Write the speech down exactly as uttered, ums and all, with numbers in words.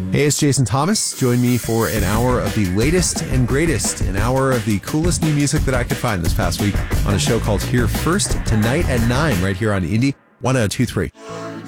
Hey, it's Jason Thomas. Join me for an hour of the latest and greatest, an hour of the coolest new music that I could find this past week on a show called Here First, tonight at nine, right here on Indie one oh two three.